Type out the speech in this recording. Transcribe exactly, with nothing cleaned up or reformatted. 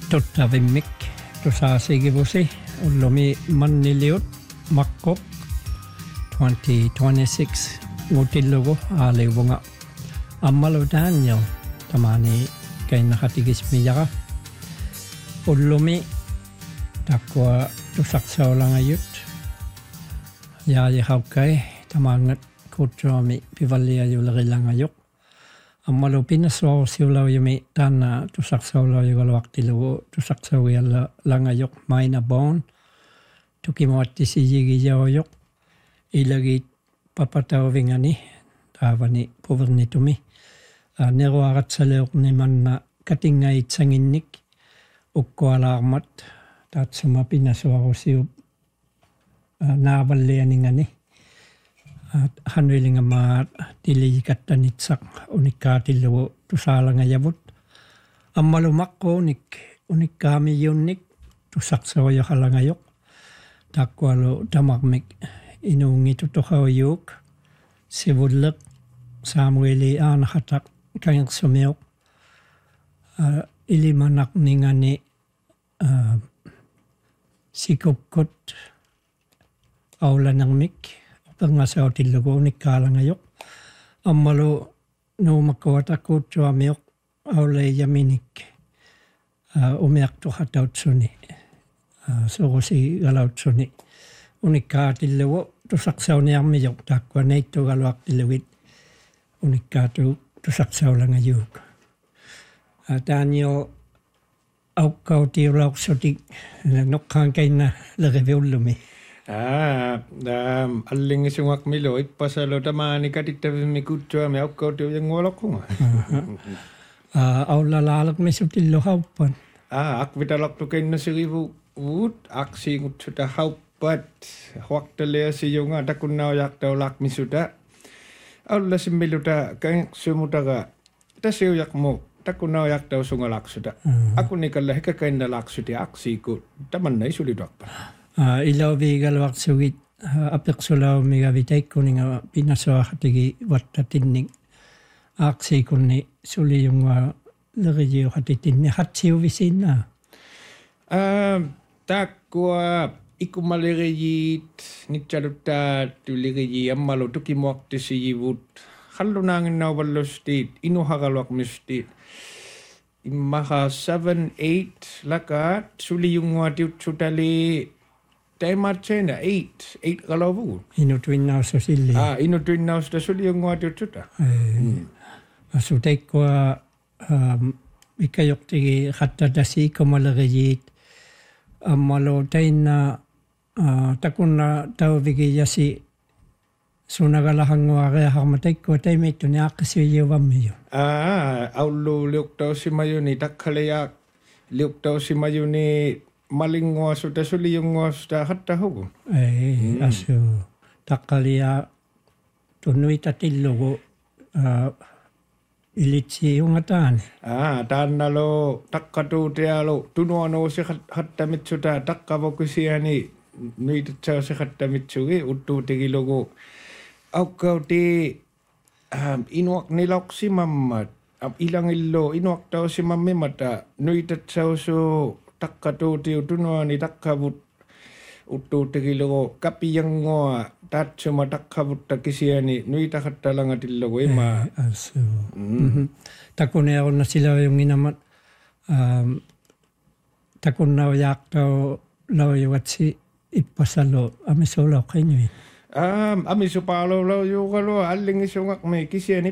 tuttavimmik tusaasigivusi ullomi manniliut makkok twenty twenty-six ngutillugu aaliuvunga ammalu Daniel tamani kainakatigismiyaqa ullumi takkua tusaqsaulangayut yaajihaukai tamangat kutsuami pivalliajulerilangajuk ammalu pinasuarsiulaujumi tanna tusaqsaulaujugalaaqtilugu tusaqsaujalla langajuk maina bon tukimuattisijigijaujuk ilagi papatauvingani taavani puvernitumi neruaratsaleuqni manna katingaitsanginnik ukkualaarmat taatsuma pinasuarusiup naavallianingani hanuilingamaat tilijikattanitsaq unikkaatilugu tusaalangajavut ammalumaqquunik unikkaamiyunnik tusaqsaujahalangayuq taakkualu tamarmik inuungitutoqaujuuk sivulleq Samueli aanaqataq kangersumiuq ilimanaqningani sikukkut aulanermik uperngasuutillugu unikkaalangajuq ammalu nuumakkuatakkuutsuamiuq auleijaminik umiartuqatautsuni surusigalautsuni unikkaatillugu tusaqsauniarmijuq taakkua neittugaluaqtilugit unikkaatu tusaqsaulangayuuk taanio aukkautiulauqsutik noqqaan kainna leriviullumi Ah, um, allingisungak milo ipasalo tamani katittavimmi kutsuami aukkautiujangualoqkunga. Aulalaalaqmisutillu hauppan. Ah, akvitalaqtu kennasirivu uut aksiingutsuta hauppat huaqtaleasiyunga takunnaujaqtaulaqmisuta aullasimmiluta kangersumutaga tasiujaqmu takunnaujaqtausungalaqsuta akunikalla hikakainnalaqsuti aksiiku tamannai sulituaqpa. Ilauvigaluaqsugit apiqsulaumigavitaikkuninga pinasuaqatigi wattatinnik aaksiikunni suliyunga lerijiuqatitinni hatsiuvisinnaa taakkua ikumalerijiit nitsaluttaa tuleriji ammalu tukimuaqtisiyivut hallunaanginnauvallustiit inuhaqaluaqmistiit immaha seven eight lakaat suliyunguatiutsutali taimatsena eight eight qalavugu inutuinnaususilli ah inutuinnausta suliyunguatiutsuta asutaikkua ikkajoqtigi qattatasi kumalerijiit ammalu tainna takunna tauvigiyasi sunagalahanguareaharmataikkua taimiittuni aaqqisiujiuvammiyu ah aullu liuqtausimayuni takkaleyaaq liuqtausimayuni malinguasuta suliyunguasuta hattahugu ei asu taqqalia tunnuitatillugu ilitsiungataani ah taannalo taqqatuutialu tunuanuusi hattamitsuta taqqavokisiani nuitatsausi hattamitsugi uttuutigilugu aukkauti um, inuaqnilauqsimammat ilangillu inuaqtausimammimata nuitatsausu taqqatuutiu tunuani taqqavut uttuutigilugu kapiyangua taatsuma taqqavutta kisiani nuitaqattalangatilugu ima asu takunearunna silaujunginamat takunnaujaqtau laujugatsi ippasalu amisulauqaiñuit Um, ami supalo lo yuqalo allingisungaq me kisiani